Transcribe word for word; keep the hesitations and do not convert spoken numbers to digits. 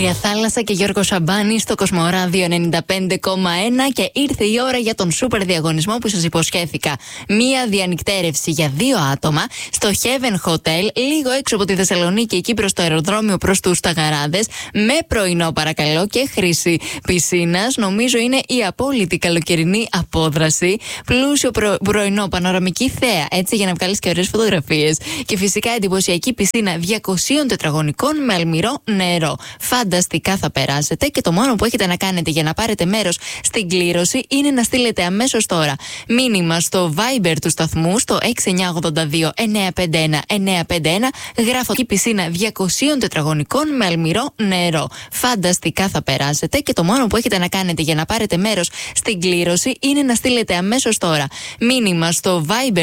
Άγρια Θάλασσα και Γιώργο Σαμπάνη στο Κοσμοράδιο ενενήντα πέντε κόμμα ένα και ήρθε η ώρα για τον σούπερ διαγωνισμό που σας υποσχέθηκα. Μία διανυκτέρευση για δύο άτομα στο Heaven Hotel, λίγο έξω από τη Θεσσαλονίκη, εκεί προς το αεροδρόμιο προς τους Σταγαράδες, με πρωινό παρακαλώ και χρήση πισίνας. Νομίζω είναι η απόλυτη καλοκαιρινή απόδραση. Πλούσιο προ... πρωινό, πανοραμική θέα, έτσι για να βγάλεις και ωραίες φωτογραφίες. Και φυσικά εντυπωσιακή πισίνα διακοσίων τετραγωνικών με αλμυρό νερό. Φανταστικά θα περάσετε και το μόνο που έχετε να κάνετε για να πάρετε μέρος στην κλήρωση είναι να στείλετε αμέσως τώρα μήνυμα στο Viber του σταθμού στο έξι εννιά οκτώ δύο εννιά πέντε ένα εννιά πέντε ένα. Γράφω εκεί πισίνα διακοσίων τετραγωνικών με αλμυρό νερό. Φανταστικά θα περάσετε και το μόνο που έχετε να κάνετε για να πάρετε μέρος στην κλήρωση είναι να στείλετε αμέσως τώρα μήνυμα στο Viber